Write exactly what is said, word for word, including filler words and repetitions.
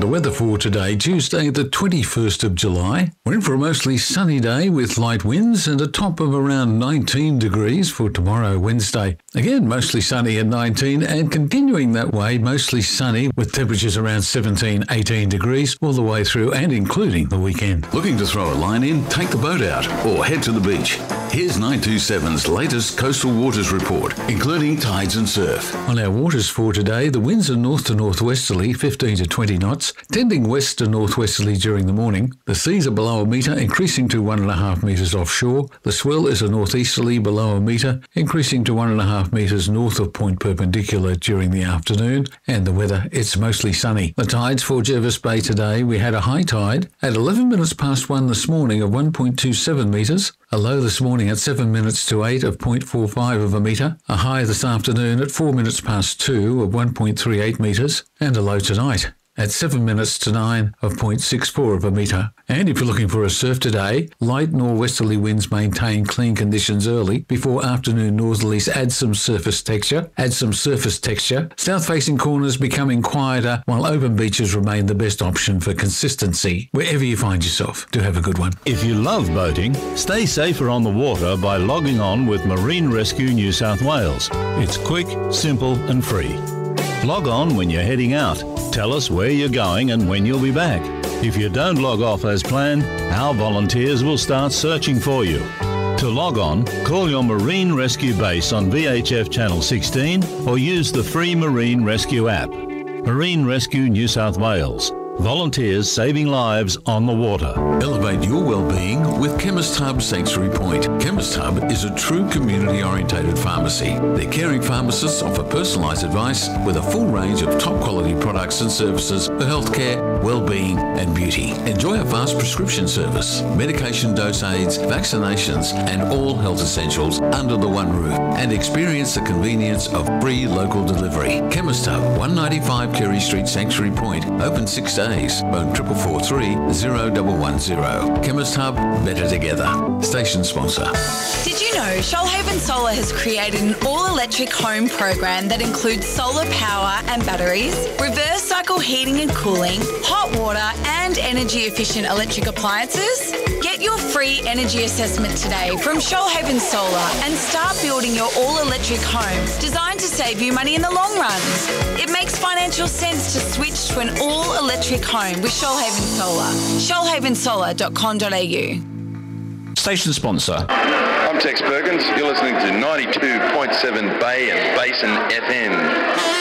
weather for today, Tuesday the twenty-first of July. We're in for a mostly sunny day with light winds and a top of around nineteen degrees for tomorrow, Wednesday. Again, mostly sunny at nineteen and continuing that way, mostly sunny with temperatures around seventeen, eighteen degrees all the way through and including the weekend. Looking to throw a line in? Take the boat out or head to the beach. Here's nine two seven's latest coastal waters report, including tides and surf. On our waters for today, the winds are north to northwesterly, fifteen to twenty knots, tending west to northwesterly during the morning. The seas are below a metre, increasing to one and a half metres offshore. The swell is a northeasterly below a metre, increasing to one and a half metres north of Point Perpendicular during the afternoon. And the weather, it's mostly sunny. The tides for Jervis Bay today, we had a high tide at eleven minutes past one this morning of one point two seven metres, a low this morning at seven minutes to eight of zero point four five of a metre, a high this afternoon at four minutes past two of one point three eight metres, and a low tonight at seven minutes to nine of zero point six four of a metre. And if you're looking for a surf today, light northwesterly winds maintain clean conditions early before afternoon northerlies add some surface texture, add some surface texture. South-facing corners becoming quieter while open beaches remain the best option for consistency wherever you find yourself. Do have a good one. If you love boating, stay safer on the water by logging on with Marine Rescue New South Wales. It's quick, simple and free. Log on when you're heading out. Tell us where you're going and when you'll be back. If you don't log off as planned, our volunteers will start searching for you. To log on, call your Marine Rescue base on V H F Channel sixteen or use the free Marine Rescue app. Marine Rescue New South Wales. Volunteers saving lives on the water. Elevate your well-being with Chemist Hub Sanctuary Point. Chemist Hub is a true community-orientated pharmacy. Their caring pharmacists offer personalised advice with a full range of top-quality products and services for healthcare, well-being and beauty. Enjoy a fast prescription service, medication dose aids, vaccinations and all health essentials under the one roof, and experience the convenience of free local delivery. Chemist Hub, one ninety-five Kerry Street, Sanctuary Point, open six days. Phone triple four three zero one one zero. Chemist Hub, better together. Station sponsor. Did you know Shoalhaven Solar has created an all-electric home program that includes solar power and batteries, reverse cycle heating and cooling, hot water and energy-efficient electric appliances? Get your free energy assessment today from Shoalhaven Solar and start building your all-electric home designed to save you money in the long run. It makes financial sense to switch to an all-electric home with Shoalhaven Solar. shoalhaven solar dot com dot a u. Station sponsor. I'm Tex Perkins. You're listening to ninety-two point seven Bay and Basin F M.